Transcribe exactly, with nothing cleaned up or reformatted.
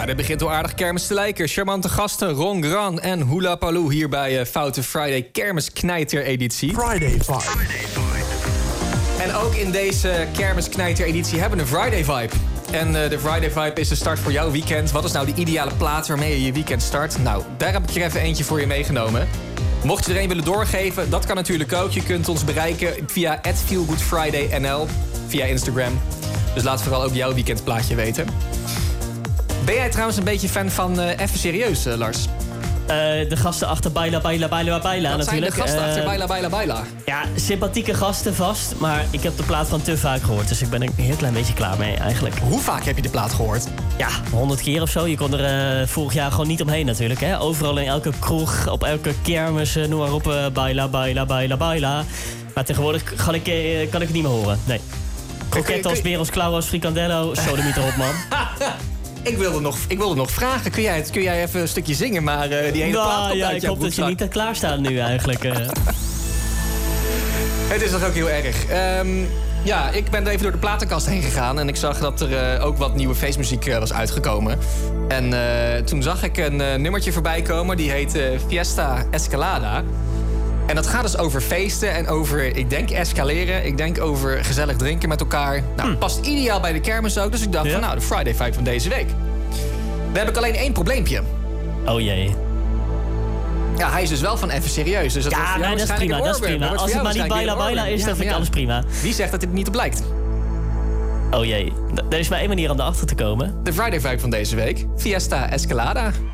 Ja, dit begint wel aardig kermis te lijken. Charmante gasten, Ron Gran en Hula Paloo hier bij uh, Foute Friday Kermisknijter editie. Friday Vibe. En ook in deze Kermisknijter editie hebben we een Friday Vibe. En uh, de Friday Vibe is de start voor jouw weekend. Wat is nou de ideale plaat waarmee je je weekend start? Nou, daar heb ik er even eentje voor je meegenomen. Mocht je er een willen doorgeven, dat kan natuurlijk ook. Je kunt ons bereiken via at feelgoodfridaynl, via Instagram. Dus laat vooral ook jouw weekendplaatje weten. Ben jij trouwens een beetje fan van uh, Even Serieus, uh, Lars? Uh, de gasten achter Baila, Baila, Baila, Baila Dat natuurlijk. zijn de gasten uh, achter Baila, Baila, Baila. Ja, sympathieke gasten vast. Maar ik heb de plaat gewoon te vaak gehoord. Dus ik ben er een heel klein beetje klaar mee eigenlijk. Hoe vaak heb je de plaat gehoord? Ja, honderd keer of zo. Je kon er uh, vorig jaar gewoon niet omheen natuurlijk. Hè? Overal in elke kroeg, op elke kermis, uh, noem maar op. Uh, baila, Baila, Baila, Baila. Maar tegenwoordig kan ik, uh, kan ik het niet meer horen. Nee. Kroketten als berels, klauwen als frikandello. Sodemiet erop, man. Ik wilde, nog, ik wilde nog vragen, kun jij, kun jij even een stukje zingen, maar uh, die hele nou, plaat komt ja, uit ik jouw hoop dat je broekzak. niet klaar staat nu eigenlijk. Uh. Het is toch ook heel erg. Um, ja, ik ben even door de platenkast heen gegaan en ik zag dat er uh, ook wat nieuwe feestmuziek uh, was uitgekomen. En uh, toen zag ik een uh, nummertje voorbij komen, die heet uh, Fiesta Escalada. En dat gaat dus over feesten en over, ik denk, escaleren. Ik denk over gezellig drinken met elkaar. Nou, hm. past ideaal bij de kermis ook. Dus ik dacht ja. van, nou, de Friday Vibe van deze week. Dan heb ik alleen één probleempje. Oh jee. Ja, hij is dus wel van Even Serieus. Dus dat ja, nee, dat is prima, dat is prima. Als het maar niet Baila Baila is, ja, dan vind ik ja. alles prima. Wie zegt dat dit niet op lijkt? Oh jee, er is maar één manier om erachter te komen. De Friday Vibe van deze week. Fiesta Escalada.